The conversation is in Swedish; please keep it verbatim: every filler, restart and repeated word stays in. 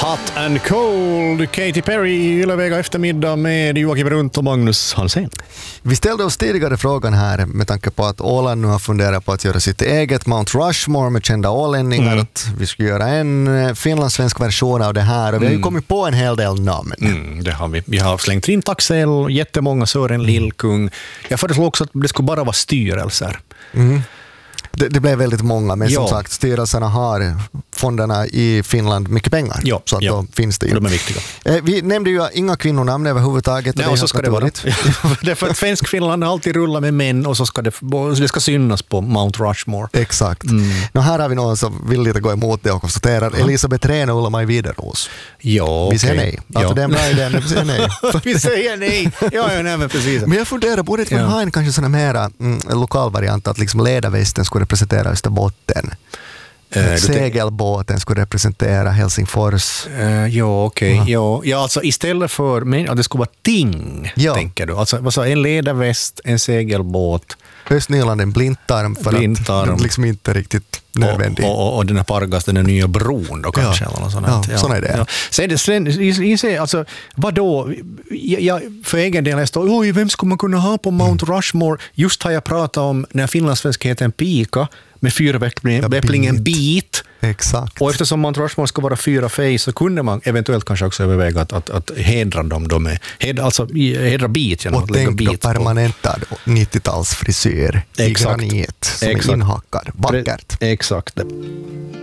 Hot and Cold, Katy Perry, Ylevega eftermiddag med Joakim Runt och Magnus Hansen. Vi ställde oss tidigare frågan här med tanke på att Åland nu har funderat på att göra sitt eget Mount Rushmore med kända ålänningar, mm. att vi ska göra en finlandssvensk version av det här och vi har ju kommit på en hel del namn. Mm, det har vi. Vi har slängt in Taxel, jättemånga Sören Lillkung. Jag föreslår också att det skulle bara vara styrelser. Mm. Det, det blev väldigt många, men ja. som sagt, styrelserna har fonderna i Finland mycket pengar, ja, så att ja. då finns det ju. De är viktiga. Eh, vi nämnde ju inga kvinnonamn överhuvudtaget. Nej, och och så ska det vara. Det är för att svensk Finland alltid rullar med män och så ska det, det ska synas på Mount Rushmore. Exakt. Mm. Nå, här har vi någon som vill lite gå emot det och konstaterar mm. Elisabeth Rehn och Ulla-Maj Wideros. Ja, vi säger okay. nej. Alltså ja. det är en bra idé, men vi säger nej. vi säger nej. Ja, ja, nej, men precis. Men jag funderar, borde inte ja. ha en kanske sån här mera mm, lokal variant att liksom ledarvästen skulle representera Österbotten. Uh, Segelbåten skulle representera Helsingfors. Uh, ja, okej. Okay. Ja. ja, alltså istället för men, ja, det skulle vara ting, ja. tänker du. Alltså, alltså en ledarväst, en segelbåt. Östnyland en blindtarm för blindtarm. att det liksom inte riktigt nödvändigt. Och, och, och den här Pargas, den nya bron då kanske. Ja, eller något sånt. ja, ja. sån är det. Ja. Sen, sen, sen, alltså, vadå? Jag, jag, för egen del, jag står, oj, vem skulle man kunna ha på Mount Rushmore? Just har jag pratat om när finlandssvenskheten pika med fyraväpplingen bit. Exakt. Och eftersom Mount Rushmore ska vara fyra fej så kunde man eventuellt kanske också överväga att, att, att hedra dem. De är, hedra, alltså hedra bit genom och att lägga tänk bit då permanentad nittiotalsfrisyr i Exakt. granit som Exakt. är inhackad. Vackert. Exakt.